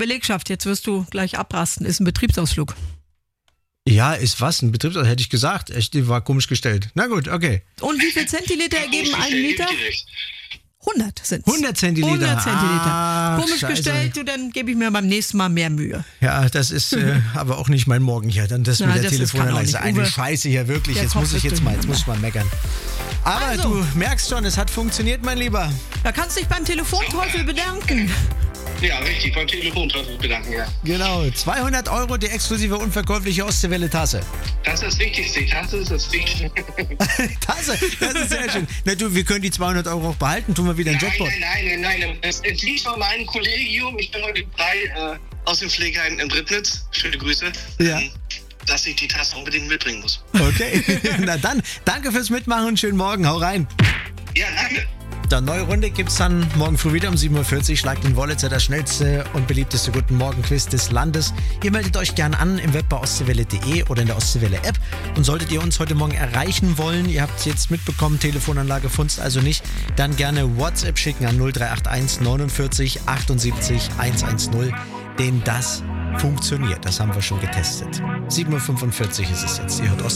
Belegschaft, jetzt wirst du gleich abrasten, ist ein Betriebsausflug. Ja, ist was? Ein Betriebsausflug, hätte ich gesagt. Echt, die war komisch gestellt. Na gut, okay. Und wie viel Zentiliter ergeben einen Liter? 100 sind 100 Zentiliter. 100 Zentiliter. Ach, Komisch Scheiße. gestellt, du, dann gebe ich mir beim nächsten Mal mehr Mühe. Ja, das ist aber auch nicht mein Morgen hier. Dann das Nein, mit der das kann auch Telefonanlage. nicht. Eine Uwe, Scheiße hier, wirklich. der Jetzt Kopf muss ich ist mal meckern. Aber Also. du merkst schon, es hat funktioniert, mein Lieber. Da kannst du dich beim Telefonteufel bedanken. Ja, richtig, beim Telefonteufel bedanken, ja. Genau, 200 € die exklusive unverkäufliche Ostseewelle-Tasse. Das ist das Wichtigste, die Tasse ist das Wichtigste. Tasse, das ist sehr schön. Na du, wir können die 200 € auch behalten, tun wir wieder einen Jackpot. Nein. Es liegt von meinem Kollegium, ich bin heute frei aus dem Pflegeheim in Brittnitz. Schöne Grüße. Ja. Dass ich die Tasse unbedingt mitbringen muss. Okay, na dann, danke fürs Mitmachen und schönen Morgen, hau rein. Ja, danke. Dann neue Runde gibt's dann morgen früh wieder um 7.40 Uhr. Schlagt den Wollitzer, das schnellste und beliebteste Guten Morgen-Quiz des Landes. Ihr meldet euch gerne an im Web bei ostseewelle.de oder in der Ostseewelle-App. Und solltet ihr uns heute Morgen erreichen wollen, ihr habt jetzt mitbekommen, Telefonanlage funzt also nicht, dann gerne WhatsApp schicken an 0381 49 78 110. Denn das funktioniert. Das haben wir schon getestet. 7.45 Uhr ist es jetzt. Ihr hört